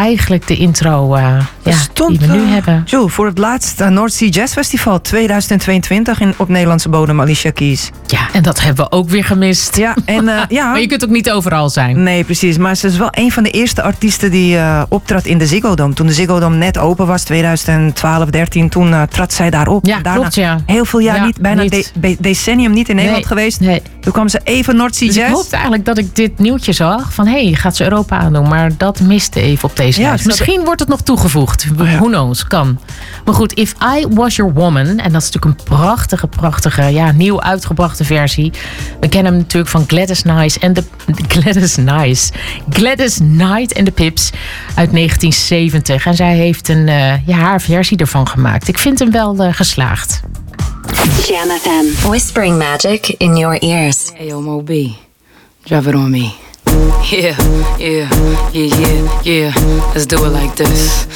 eigenlijk de intro die we nu hebben. Voor het laatste North Sea Jazz Festival 2022 op Nederlandse bodem, Alicia Keys. Ja, en dat hebben we ook weer gemist. Ja, en, maar je kunt ook niet overal zijn. Nee, precies. Maar ze is wel een van de eerste artiesten die optrad in de Ziggo Dome. Toen de Ziggo Dome net open was, 2012, 13, toen trad zij daar op. Ja, daarna klopt, ja. Heel veel jaar bijna decennium niet in Nederland geweest. Nee. Toen kwam ze even North Sea Jazz. Ik hoopte eigenlijk dat ik dit nieuwtje zag. Van gaat ze Europa aandoen. Maar dat miste even op deze lijst. Misschien wordt het nog toegevoegd. Who knows, kan. Maar goed, If I Was Your Woman. En dat is natuurlijk een prachtige, nieuw uitgebrachte versie. We kennen hem natuurlijk van Gladys Knight and the Pips uit 1970. En zij heeft haar versie ervan gemaakt. Ik vind hem wel geslaagd. Jam FM. Whispering magic in your ears. Hey, yo, Mo B. Drop it on me. Yeah. Let's do it like this.